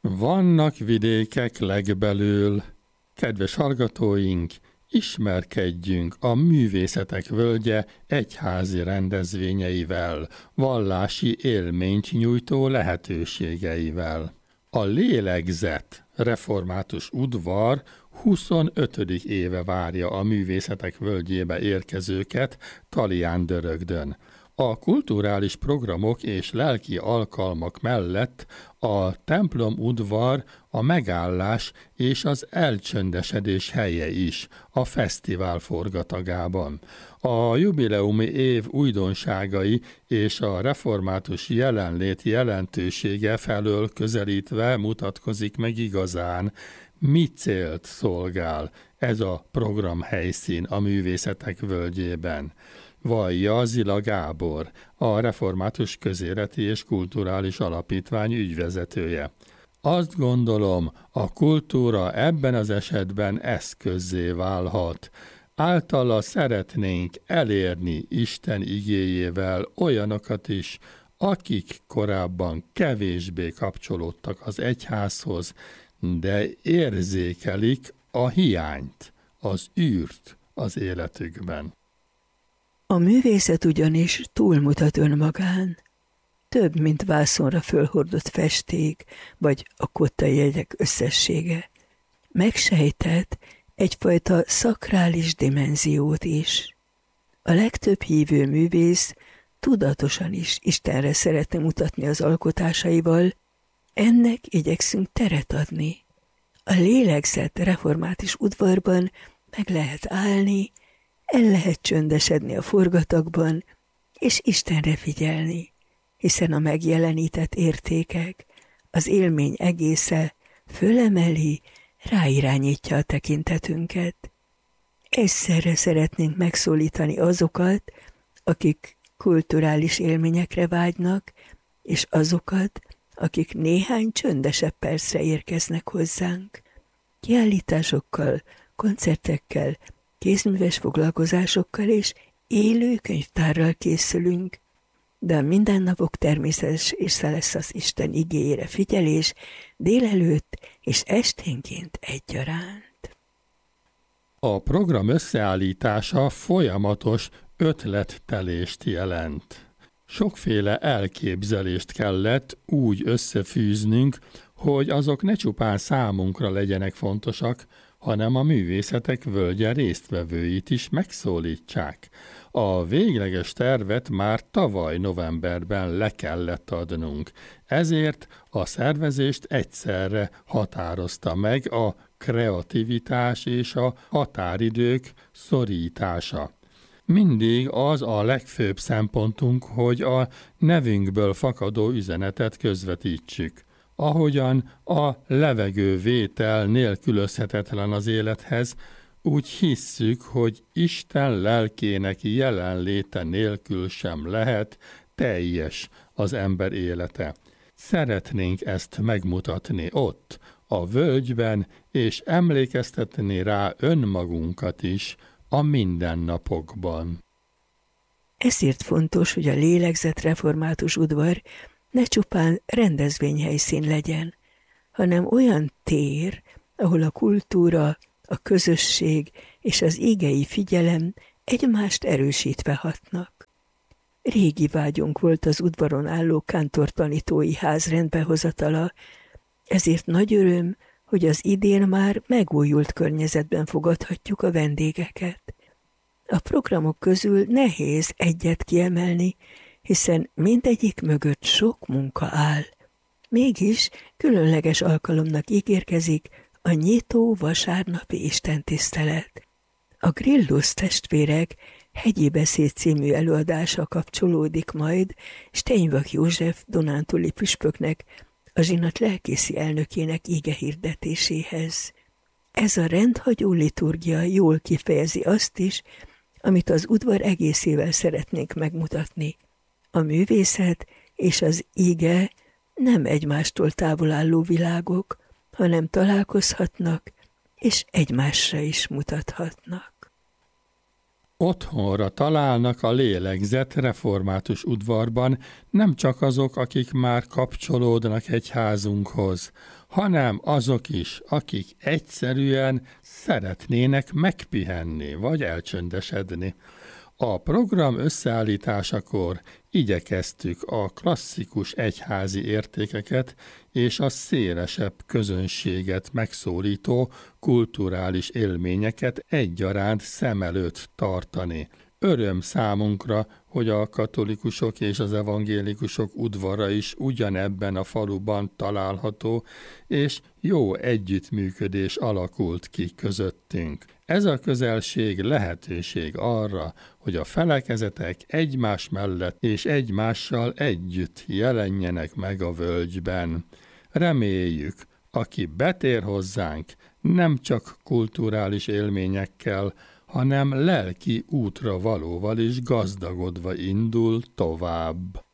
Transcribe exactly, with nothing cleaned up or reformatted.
Vannak vidékek legbelül. Kedves hallgatóink, ismerkedjünk a Művészetek Völgye egyházi rendezvényeivel, vallási élményt nyújtó lehetőségeivel. A Lélegzet református udvar huszonötödik éve várja a Művészetek Völgyébe érkezőket Talián-Dörögdön. A kulturális programok és lelki alkalmak mellett a templom udvar a megállás és az elcsöndesedés helye is a fesztivál forgatagában. A jubileumi év újdonságai és a református jelenlét jelentősége felől közelítve mutatkozik meg igazán, mi célt szolgál ez a programhelyszín a Művészetek Völgyében. Vallja Zila Gábor, a Református Közéleti és Kulturális Alapítvány ügyvezetője. Azt gondolom, a kultúra ebben az esetben eszközzé válhat. Általa szeretnénk elérni Isten igéjével olyanokat is, akik korábban kevésbé kapcsolódtak az egyházhoz, de érzékelik a hiányt, az űrt az életükben. A művészet ugyanis túlmutat önmagán. Több, mint vászonra fölhordott festék, vagy a kottai jegyek összessége. Megsejtett egyfajta szakrális dimenziót is. A legtöbb hívő művész tudatosan is Istenre szeretne mutatni az alkotásaival, ennek igyekszünk teret adni. A Lélegzet református udvarban meg lehet állni, el lehet csöndesedni a forgatagban, és Istenre figyelni, hiszen a megjelenített értékek, az élmény egésze fölemeli, ráirányítja a tekintetünket. Egyszerre szeretnénk megszólítani azokat, akik kulturális élményekre vágynak, és azokat, akik néhány csöndesebb percre érkeznek hozzánk. Kiállításokkal, koncertekkel, kézműves foglalkozásokkal és élő könyvtárral készülünk, de a mindennapok természetes észre lesz az Isten igéjére figyelés délelőtt és esténként egyaránt. A program összeállítása folyamatos ötlettelést jelent. Sokféle elképzelést kellett úgy összefűznünk, hogy azok ne csupán számunkra legyenek fontosak, hanem a Művészetek Völgye résztvevőit is megszólítsák. A végleges tervet már tavaly novemberben le kellett adnunk, ezért a szervezést egyszerre határozta meg a kreativitás és a határidők szorítása. Mindig az a legfőbb szempontunk, hogy a nevünkből fakadó üzenetet közvetítsük. Ahogyan a levegővétel nélkülözhetetlen az élethez, úgy hisszük, hogy Isten lelkének jelenléte nélkül sem lehet teljes az ember élete. Szeretnénk ezt megmutatni ott, a völgyben, és emlékeztetni rá önmagunkat is a mindennapokban. Ezért fontos, hogy a Lélegzet református udvar ne csupán rendezvényhelyszín legyen, hanem olyan tér, ahol a kultúra, a közösség és az igei figyelem egymást erősítve hatnak. Régi vágyunk volt az udvaron álló kántortanítói ház rendbehozatala, ezért nagy öröm, hogy az idén már megújult környezetben fogadhatjuk a vendégeket. A programok közül nehéz egyet kiemelni, hiszen mindegyik mögött sok munka áll. Mégis különleges alkalomnak ígérkezik a nyitó vasárnapi istentisztelet. A Grillus testvérek Hegyi Beszéd című előadása kapcsolódik majd Steinbach József dunántúli püspöknek, a zsinat lelkészi elnökének íge hirdetéséhez. Ez a rendhagyó liturgia jól kifejezi azt is, amit az udvar egészével szeretnénk megmutatni. A művészet és az ige nem egymástól távol álló világok, hanem találkozhatnak, és egymásra is mutathatnak. Otthonra találnak a lélegzett református udvarban nem csak azok, akik már kapcsolódnak egyházunkhoz, hanem azok is, akik egyszerűen szeretnének megpihenni vagy elcsöndesedni. A program összeállításakor igyekeztük a klasszikus egyházi értékeket és a szélesebb közönséget megszólító kulturális élményeket egyaránt szem előtt tartani. Öröm számunkra, hogy a katolikusok és az evangélikusok udvara is ugyanebben a faluban található, és jó együttműködés alakult ki közöttünk. Ez a közelség lehetőség arra, hogy a felekezetek egymás mellett és egymással együtt jelenjenek meg a völgyben. Reméljük, aki betér hozzánk, nem csak kulturális élményekkel, hanem lelki útra valóval is gazdagodva indul tovább.